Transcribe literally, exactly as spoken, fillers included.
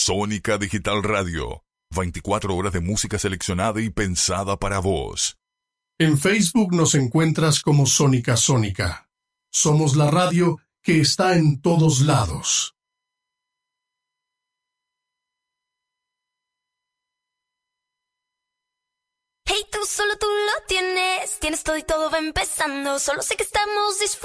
Sónica Digital Radio. veinticuatro horas de música seleccionada y pensada para vos. En Facebook nos encuentras como Sónica Sónica. Somos la radio que está en todos lados. Hey, tú solo tú lo tienes. Tienes todo y todo va empezando. Solo sé que estamos disfrutando.